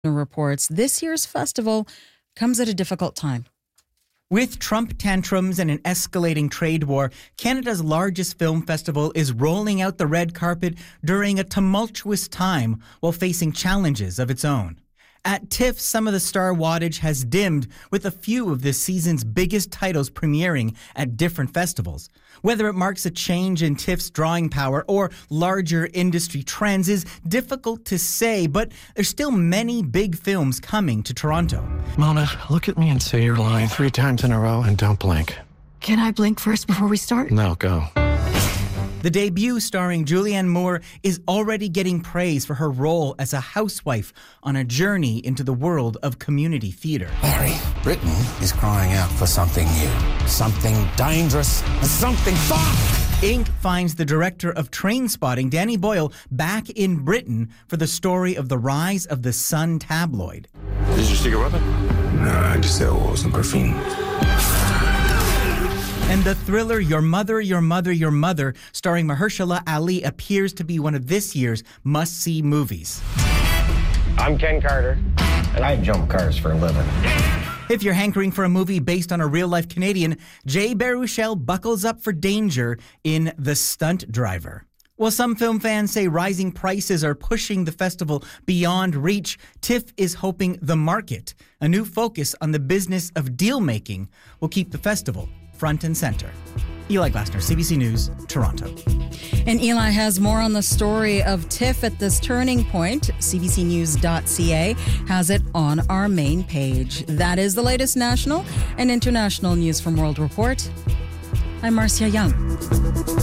reports this year's festival comes at a difficult time. With Trump tantrums and an escalating trade war, Canada's largest film festival is rolling out the red carpet during a tumultuous time while facing challenges of its own. At TIFF, some of the star wattage has dimmed, with a few of this season's biggest titles premiering at different festivals. Whether it marks a change in TIFF's drawing power or larger industry trends is difficult to say, but there's still many big films coming to Toronto. Mona, look at me and say your line 3 times in a row and don't blink. Can I blink first before we start? No, go. The debut, starring Julianne Moore, is already getting praise for her role as a housewife on a journey into the world of community theatre. Larry, Britain is crying out for something new, something dangerous, and something fun. Inc. finds the director of Trainspotting, Danny Boyle, back in Britain for the story of the rise of the Sun tabloid. Did you stick a weapon? No, I just said some perfume. And the thriller Your Mother, Your Mother, Your Mother, starring Mahershala Ali, appears to be one of this year's must-see movies. I'm Ken Carter, and I jump cars for a living. If you're hankering for a movie based on a real-life Canadian, Jay Baruchel buckles up for danger in The Stunt Driver. While some film fans say rising prices are pushing the festival beyond reach, TIFF is hoping the market, a new focus on the business of deal-making, will keep the festival front and center. Eli Glasner, CBC News, Toronto. And Eli has more on the story of TIFF at this turning point. CBCnews.ca has it on our main page. That is the latest national and international news from World Report. I'm Marcia Young.